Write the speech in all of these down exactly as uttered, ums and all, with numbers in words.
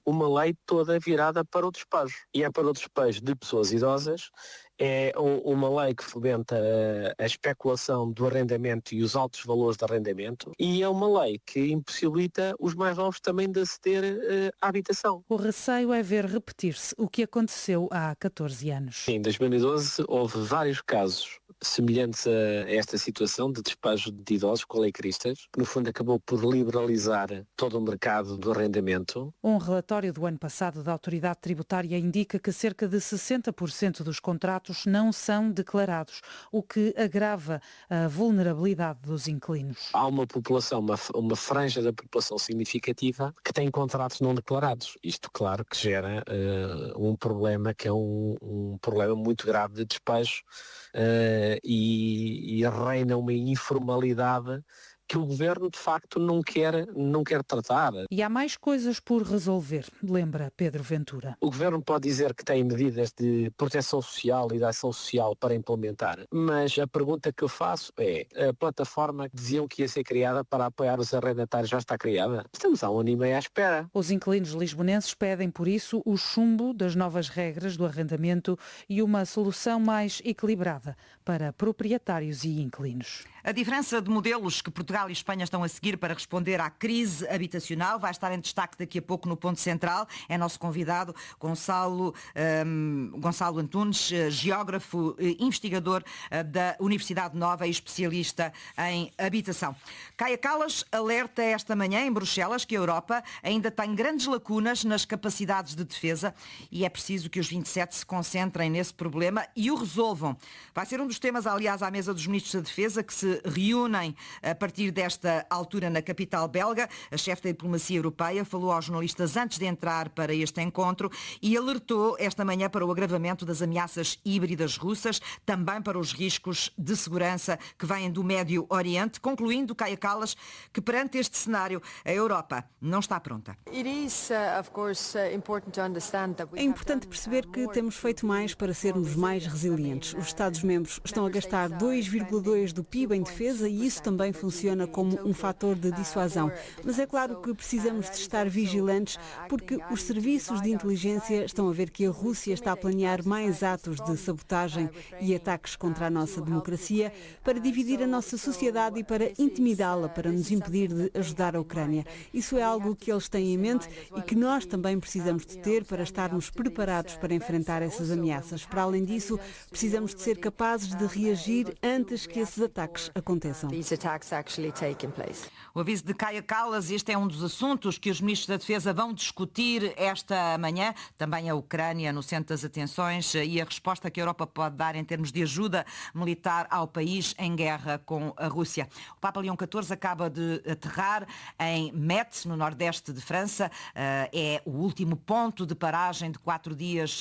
uma lei toda virada para o despejo. E é para o despejo de pessoas idosas, é uma lei que fomenta a especulação do arrendamento e os altos valores de arrendamento, e é uma lei que impossibilita os mais novos também de aceder uh, à habitação. O receio é ver repetir-se o que aconteceu há catorze anos. Em dois mil e doze houve vários casos semelhantes a esta situação de despejo de idosos com leicristas, que no fundo acabou por liberalizar todo o mercado do arrendamento. Um relatório do ano passado da Autoridade Tributária indica que cerca de sessenta por cento dos contratos não são declarados, o que agrava a vulnerabilidade dos inquilinos. Há uma população, uma, uma franja da população significativa que tem contratos não declarados. Isto, claro, que gera uh, um problema que é um, um problema muito grave de despejo uh, e, e reina uma informalidade que o Governo, de facto, não quer, não quer tratar. E há mais coisas por resolver, lembra Pedro Ventura. O Governo pode dizer que tem medidas de proteção social e de ação social para implementar, mas a pergunta que eu faço é, a plataforma que diziam que ia ser criada para apoiar os arrendatários já está criada? Estamos há um ano e meio à espera. Os inquilinos lisbonenses pedem, por isso, o chumbo das novas regras do arrendamento e uma solução mais equilibrada para proprietários e inquilinos. A diferença de modelos que Portugal e Espanha estão a seguir para responder à crise habitacional vai estar em destaque daqui a pouco no Ponto Central. É nosso convidado Gonçalo, um, Gonçalo Antunes, geógrafo, investigador da Universidade Nova e especialista em habitação. Kaia Kallas alerta esta manhã em Bruxelas que a Europa ainda tem grandes lacunas nas capacidades de defesa e é preciso que os vinte e sete se concentrem nesse problema e o resolvam. Vai ser um dos temas, aliás, à mesa dos ministros da Defesa que se reúnem a partir desta altura na capital belga. A chefe da diplomacia europeia falou aos jornalistas antes de entrar para este encontro e alertou esta manhã para o agravamento das ameaças híbridas russas, também para os riscos de segurança que vêm do Médio Oriente, concluindo, Kaia Kallas, que perante este cenário a Europa não está pronta. É importante perceber que temos feito mais para sermos mais resilientes. Os Estados-membros estão a gastar dois vírgula dois do P I B em defesa e isso também funciona como um fator de dissuasão. Mas é claro que precisamos de estar vigilantes porque os serviços de inteligência estão a ver que a Rússia está a planear mais atos de sabotagem e ataques contra a nossa democracia para dividir a nossa sociedade e para intimidá-la, para nos impedir de ajudar a Ucrânia. Isso é algo que eles têm em mente e que nós também precisamos de ter para estarmos preparados para enfrentar essas ameaças. Para além disso, precisamos de ser capazes de reagir antes que esses ataques aconteçam. O aviso de Kaia Kallas, este é um dos assuntos que os ministros da Defesa vão discutir esta manhã. Também a Ucrânia no centro das atenções e a resposta que a Europa pode dar em termos de ajuda militar ao país em guerra com a Rússia. O Papa Leão catorze acaba de aterrar em Metz, no nordeste de França. É o último ponto de paragem de quatro dias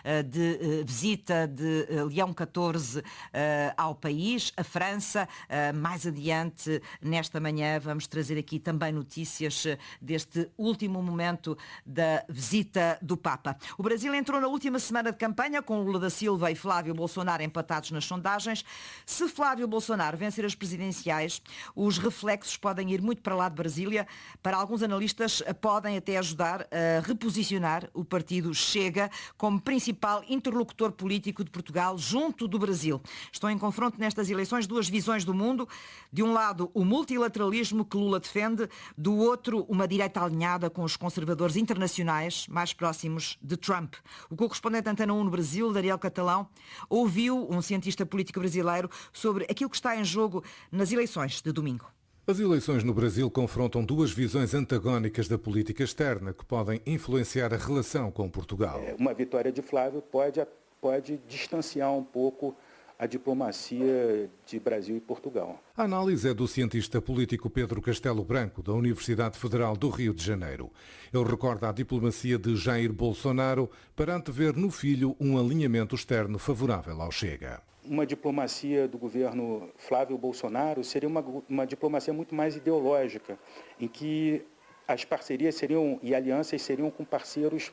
de visita de Leão catorze ao país, a França. Mais adiante, nesta manhã, vamos trazer aqui também notícias deste último momento da visita do Papa. O Brasil entrou na última semana de campanha com Lula da Silva e Flávio Bolsonaro empatados nas sondagens. Se Flávio Bolsonaro vencer as presidenciais, os reflexos podem ir muito para lá de Brasília. Para alguns analistas, podem até ajudar a reposicionar o partido Chega como principal interlocutor político de Portugal junto do Brasil. Estão em confronto nestas eleições duas visões do mundo. De um lado, o multilateralismo que Lula defende, do outro, uma direita alinhada com os conservadores internacionais mais próximos de Trump. O correspondente Antena um no Brasil, Daniel Catalão, ouviu um cientista político brasileiro sobre aquilo que está em jogo nas eleições de domingo. As eleições no Brasil confrontam duas visões antagónicas da política externa que podem influenciar a relação com Portugal. Uma vitória de Flávio pode, pode distanciar um pouco a diplomacia de Brasil e Portugal. A análise é do cientista político Pedro Castelo Branco, da Universidade Federal do Rio de Janeiro. Ele recorda a diplomacia de Jair Bolsonaro para antever no filho um alinhamento externo favorável ao Chega. Uma diplomacia do governo Flávio Bolsonaro seria uma, uma diplomacia muito mais ideológica, em que as parcerias seriam e alianças seriam com parceiros,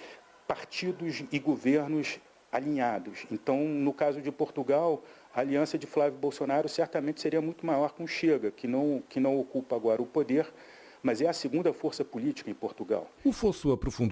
partidos e governos alinhados. Então, no caso de Portugal, a aliança de Flávio Bolsonaro certamente seria muito maior com o Chega, que não, que não ocupa agora o poder, mas é a segunda força política em Portugal. O fosso aprofundou